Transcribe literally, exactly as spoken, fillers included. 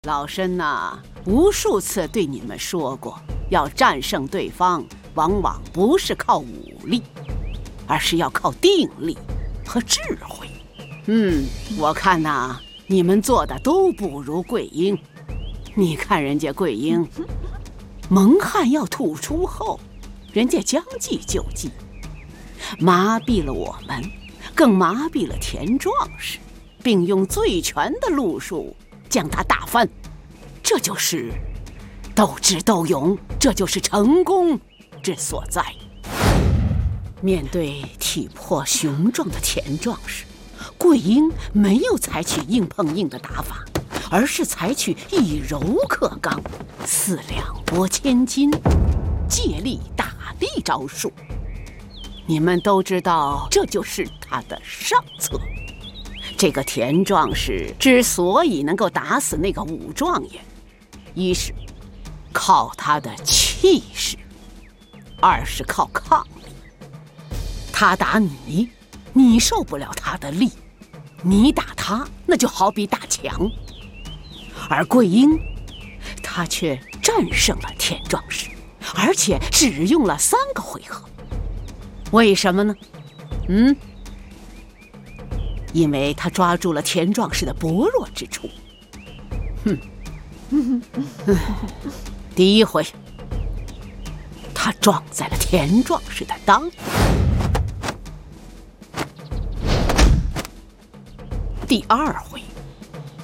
老身呐，无数次对你们说过，要战胜对方，往往不是靠武力，而是要靠定力和智慧。嗯，我看呐，你们做的都不如桂英。你看人家桂英，蒙汗要吐出后，人家将计就计，麻痹了我们，更麻痹了田壮士，并用最全的路数将他打翻。这就是斗智斗勇，这就是成功之所在。面对体魄雄壮的田壮士，桂英没有采取硬碰硬的打法，而是采取以柔克刚、四两拨千斤、借力打力招数。你们都知道，这就是他的上策。这个田壮士之所以能够打死那个武状元，一是靠他的气势，二是靠抗力。他打你，你受不了他的力；你打他，那就好比打墙。而桂英，他却战胜了田壮士，而且只用了三个回合。为什么呢？嗯，因为他抓住了田壮士的薄弱之处。哼，第一回，他撞在了田壮士的裆；第二回，